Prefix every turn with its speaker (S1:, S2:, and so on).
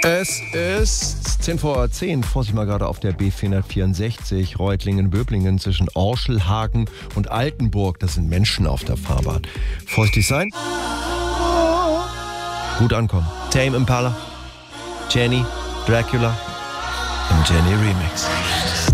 S1: Es ist 10 vor 10, Vorsicht mal gerade auf der B464 Reutlingen-Böblingen zwischen Orschelhagen und Altenburg. Das sind Menschen auf der Fahrbahn. Vorsichtig sein. Gut ankommen. Tame Impala, Jenny, Dracula im Jenny Remix.